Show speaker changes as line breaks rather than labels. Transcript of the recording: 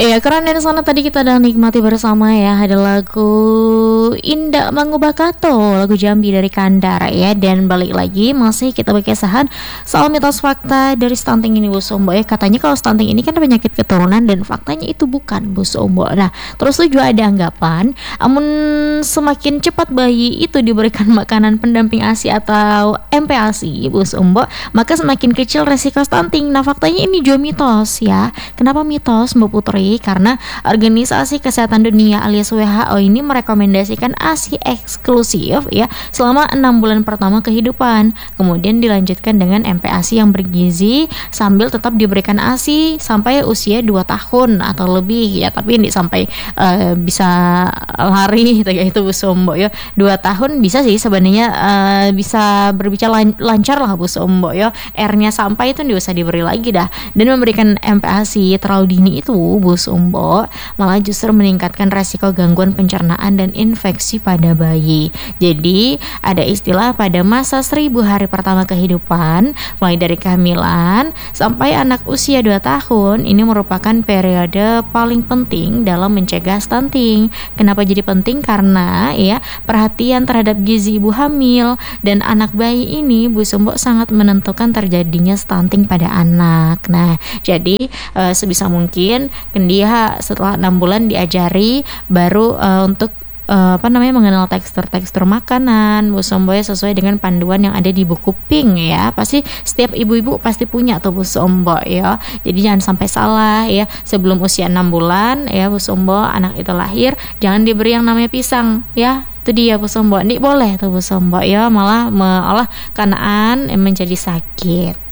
Iya, keren dan sana tadi kita udah nikmati bersama ya. Ada lagu Indah Mangubah Kato, lagu Jambi dari Kandar ya. Dan balik lagi masih kita berkisahan soal mitos fakta dari stunting ini Bu Sombo ya. Katanya kalau stunting ini kan penyakit keturunan dan faktanya itu bukan Bu Sombo. Nah, terus juga ada anggapan amun semakin cepat bayi itu diberikan makanan pendamping ASI atau MPASI Bu Sombo, maka semakin kecil resiko stunting. Nah, faktanya ini juga mitos ya. Kenapa mitos Mbak Putri? Karena Organisasi Kesehatan Dunia alias WHO ini merekomendasikan ASI eksklusif ya selama 6 bulan pertama kehidupan. Kemudian dilanjutkan dengan MPASI yang bergizi sambil tetap diberikan ASI sampai usia 2 tahun atau lebih ya, tapi ini sampai bisa lari gitu ya, itu Bu Sombo ya. 2 tahun bisa sih sebenarnya, bisa berbicara lancar lah Bu Sombo ya. R-nya sampai itu nggak usah diberi lagi dah. Dan memberikan MPASI terlalu dini itu Bu Sombo malah justru meningkatkan resiko gangguan pencernaan dan infeksi pada bayi. Jadi ada istilah pada masa 1000 hari pertama kehidupan, mulai dari kehamilan sampai anak usia 2 tahun, ini merupakan periode paling penting dalam mencegah stunting. Kenapa jadi penting? Karena ya perhatian terhadap gizi ibu hamil dan anak bayi ini Bu Sombo sangat menentukan terjadinya stunting pada anak. Nah, jadi sebisa mungkin dia setelah 6 bulan diajari baru untuk mengenal tekstur makanan Bu Sombo ya, sesuai dengan panduan yang ada di buku Pink ya. Pasti setiap ibu-ibu pasti punya tuh Bu Sombo ya. Jadi jangan sampai salah ya, sebelum usia 6 bulan ya Bu Sombo anak itu lahir jangan diberi yang namanya pisang ya. Itu dia Bu Sombo, ini boleh tuh Bu Sombo ya, malah kanaan menjadi sakit.